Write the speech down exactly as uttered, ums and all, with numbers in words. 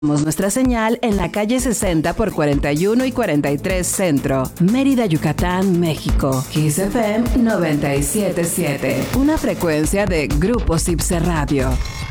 Nuestra señal en la calle sesenta por cuarenta y uno y cuarenta y tres Centro, Mérida, Yucatán, México. Kiss F M noventa y siete punto siete, una frecuencia de Grupo Sipse Radio.